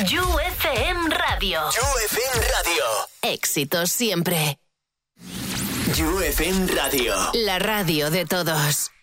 UFM Radio. UFM Radio. Éxito siempre. UFM Radio. La radio de todos.